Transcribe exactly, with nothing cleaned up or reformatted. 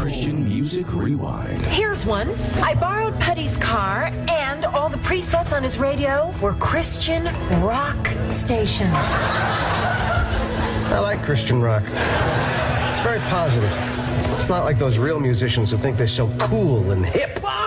Christian Music Rewind. Here's one. I borrowed Putty's car, and all the presets on his radio were Christian rock stations. I like Christian rock. It's very positive. It's not like those real musicians who think they're so cool and hip.